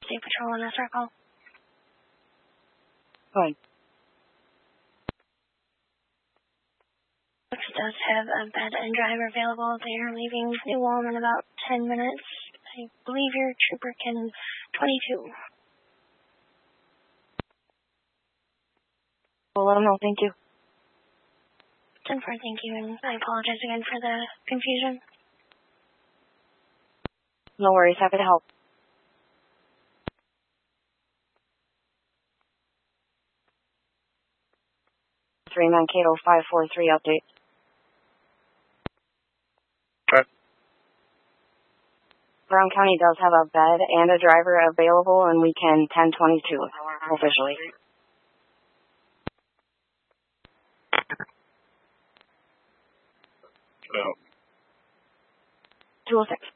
State Patrol in a circle. Fine. Which does have a bed and driver available. They are leaving New Ulm in about 10 minutes. I believe your trooper can 22. Well, let them know. Thank you. 10-4, thank you, and I apologize again for the confusion. No worries. Happy to help. 39 Cato 543 update. Okay. Brown County does have a bed and a driver available, and we can 1022 officially. Oh. 206.